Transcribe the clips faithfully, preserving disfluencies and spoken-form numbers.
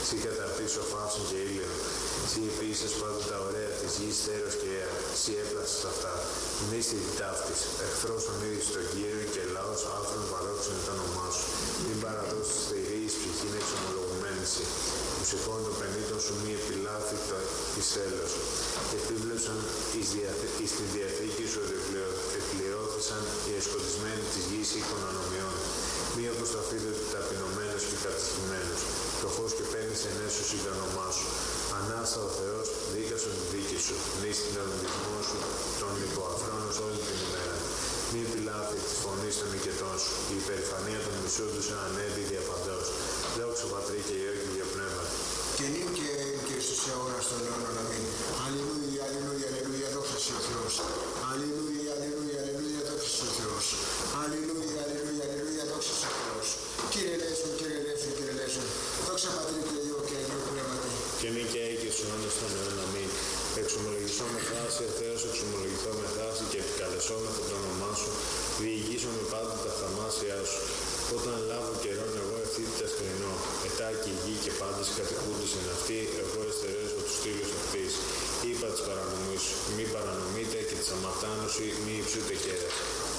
Συ καταρτήσω φάυσον και ήλιον. Συ επίσης πάντα τα ωραία της γης, τέρος και αία. Συ έπλασες αυτά. Μνήστη τη ταύτης. Εχθρός τον ίδιο στον Κύριο και λαός άφρον παρόξενε το όνομά σου. Μην παραδώσεις θηρείς ψυχήν εξομολογουμένη σοι. Που σηκώνει των πενήτων σου μη επιλάθη το εισέλος. Και επίβλεψαν εις, διαθε... εις τη διαθήκη σου ότι εκπληρώθησαν οι εσκοτισμένοι της γης οίκων ανομιών. Μη όπως τα φίδια του ταπεινωμένος και κατησχημένος. Φτωχός και παίρνεις ενέσους εις το όνομά σου. Ανάστα ο Θεός, δίκασον τη δίκη σου. Νίστη τον οδυσμό σου, τον υποαφρόνος όλη την ημέρα. Μη επιλάθη της φωνής των οικετών σου. Η υπερηφανία των μισούντουσων ανέβη διαπαντός. Δόξα Πατρί και Υιό και Αγίο Πνεύμα. Και νυν και, και στους αιώνας των αιώνων. Αμήν. Αλληλούια, αλληλούια, αλληλούια, δόξα σε ο Θεός. Αλληλούια, αλληλούια, αλληλούια, δόξα σε ο Θεός. Αλληλούια, αλληλούια, αλληλούια, δόξα σε ο Θεός. Κύριε Λέησον, Κύριε Λέησον, Κύριε Λέησον. Δόξα Πατρί και Υιό και Αγίο Πνεύματι. Και νυν και αεί και στους αιώνας των αιώνων. Αμήν. Εξομολογηθώ με θάση, ο Θεός εξομολογηθώ με θάση και επικαλεσόμεθα το όνομά σου. Διηγήσω με πάντα τα θαυμάσια σου. Όταν λάβω καιρόν εγώ ευθύτητας κρινώ. Ετά και η γη και πάντες κατοικούντες εν αυτή, εγώ εστερέζω τους στήλους αυτής. Είπα της παρανομής σου, μη παρανομείτε και της αμαρτάνωση μη υψούτε κέρας.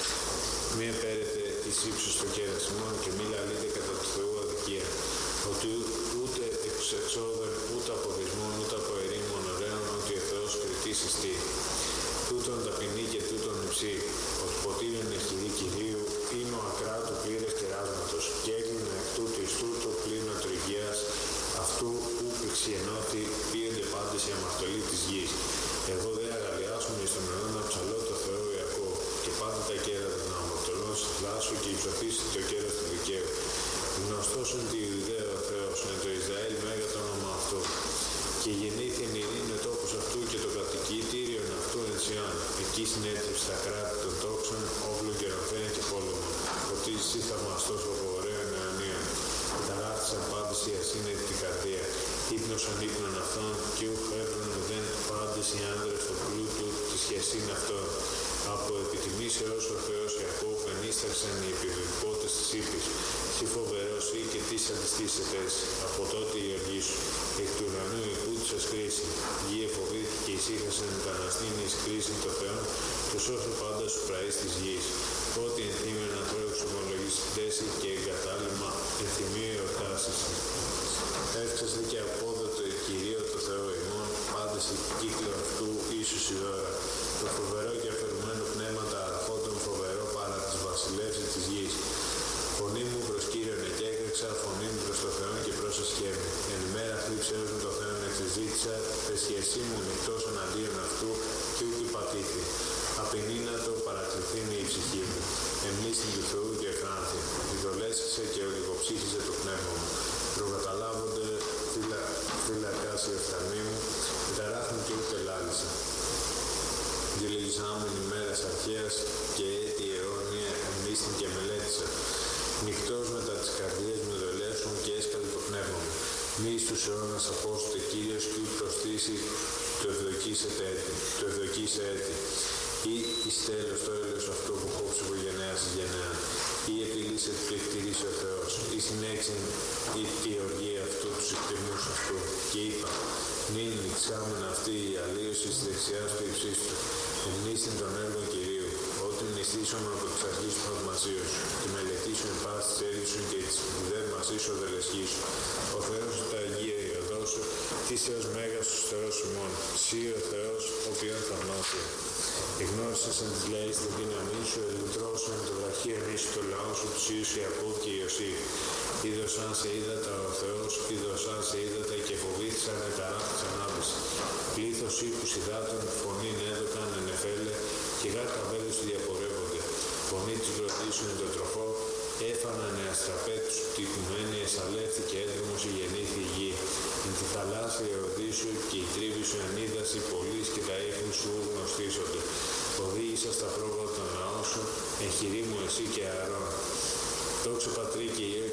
Μη επέρετε εις ύψους το κέρας ημών και μη λαλείτε κατά του Θεού αδικία. Ότι ούτε εξ εξόδων, ούτε από δυσμών, ούτε από ερήμων ωραίων, ότι ο Θεός κριτής εστί. Τούτον ταπεινή και τούτον υψή, ότι ποτήριν εχειρή Κυρίου, είναι ο ακράτου πλήρες κεράσματος, και έκλεινα εκ τούτου εις τούτο πλήνο τριγιάς, αυτού που εξιενώθη πίενται πάντες η αμαρτωλή της γης. Εγώ δε αγαλιάσουμε εις τον αιώνα ψαλώ το Θεό Ιακώβ, και πάντα τα κέρατα των αμαρτωλών συθλάσσου και υψωθήσει το κέρας του δικαίου. Γνωστός εν τη Ιουδαία ο Θεός, εν το Ισραήλ μέγα το όνομα αυτού. Και γεννήθη εν ειρήνη ο τόπος αυτού και το κατοικητήριον αυτού εν Σιών. Εκεί συνέτριψε τα κράτη των τόξων, όπλων και ροφέων και πόλεμων. Ότι εσύ θαυμαστός από ωραίων αιωνίων. Ταράχθησαν πάντες οι ασύνετοι την καρδία. Ύπνωσαν ύπνων αυτών και ούχ έβρουν ουδέν πάντες οι άνδρες του πλούτου της χεσίν αυτών. Από επιτιμήσεως ο Θεός Ιακώβ ενίσταξαν οι επιβεβαιώτες της ύπης. Συ φοβερός ή και τι αντιστήσετες. Από τότε η οργή σου. Εκ του ουρανού εκούτησας κρίση. Γη εφοβήθηκε ησύχασαν μεταναστήν εις κρίση το Θεό, τους όσο πάντα σου πραείς της γης. Ό,τι ενθύμιον ανθρώπους ομολογείς θέση και εγκατάλημα ενθυμίου εορτάσεις. Εύξαστε και απόδοτο η Κυρίω το Θεό ημών, πάντες η κύκλο αυτού ίσους η δώρα. Το φοβερό και αφαιρουμένο πνεύμα τα αρχόντων φοβερό παρά τις βασιλεύσεις της γης. Φωνή μου προς Κύριον εκέκρεξα, φωνή μου προς το Θεό και πρόσασχέ με. Εν ημέρα θλίψεως μου το Θεό εξεζήτησα, πεσχεσή μου νυχτός εναντίον αυτού και ούκ υπατήθη. Απεινήνατο παρακληθήνει η ψυχή μου. Εμνήσιν του Θεού και εφράνθη. Ιδωλέσχησε και ολιγοψύχησε το πνεύμα μου. Προκαταλάβονται φύλα, φύλακας οι οφθαλμοί μου, μεταράχουν και ούτε λάλησα. Δηλεγισάμεν ημέρας αρχαίας και έτη αιώνια εμνήσιν και μελέτησα. Νυχτός μετά τις καρδίες μου δολέσουν και έσκαλε το πνεύμα μου. Μη εις τους αιώνας απόστοτε Κύριος και ου προστήσει το ευδοκίσετε έτη. Το ευδοκίσε έτη. Ή εις τέλος το έλεος αυτό που κόψε από γενναίας εις γενναία. Ή επιλύσεται και εκτηρήσει ο Θεός. Ή συνέξεν ή τη οργή αυτού τους εκτιμούς αυτού. Και είπα, νυν νηξάμεν αυτή η αλλίωση της δεξιάς του υψίστου του. Εμνήσιν των έργων Κυρίου. Ότι νηστήσαμε από τις αρχής του θαυμασίου σου. Και μελετήσουν πάση της έργης σου και της δέρμας ίσο δελεσχής σου. Ο Θεός τα αγία ιωδώσου. Τι Θεός μέγας τους Θεός ημών. Συ ο Θεός, ο οποίον θαυμάσια. Εγνώρισες εν της λαής την δύναμή σου, ελουτρώσου εν το βραχείο νήσου το λαό σου, τους Ιους Ιακώβ και Ιωσήφ. Είδωσαν σε είδατα ο Θεός, είδωσαν σε είδατα και φοβήθησαν εταράχθησαν άβηση. Πλήθος ύπους υδάτων, φωνήν έδωκαν εν εφέλε, και γάρκα βέλες του διαπορεύονται. Φωνή της βροντίσουν εν το τροφό, έφαναν αστραπέτους τυπουμένοι, εσαλεύθη και έδρυμος η γεννήθη η γη. Εν τη θαλάσσια οδύσου και η τρίβη σου εν είδαση πολλής και τα ίχνη σου γνωστήσονται. Οδήγησα στα πρόβατα των ναών σου, εν χειρή μου εσύ και Ααρών. Δόξα Πατρί και Υιό